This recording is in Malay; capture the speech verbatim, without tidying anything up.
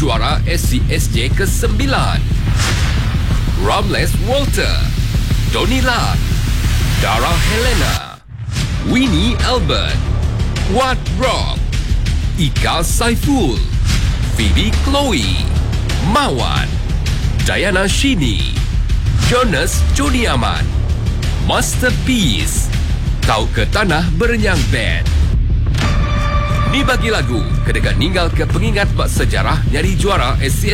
juara S C S J kesembilan. Ramles Walter, Tony Lat, Dara Helena, Winnie Albert, Wat Rock, Ika Saiful, Phoebe Chloe, Mawan, Diana Shini, Jonas Joni Aman, Masterpiece, Kau ke Tanah Berenyang Band. Ni bagi lagu kedekat ninggal ke pengingat bak sejarah nyari juara S C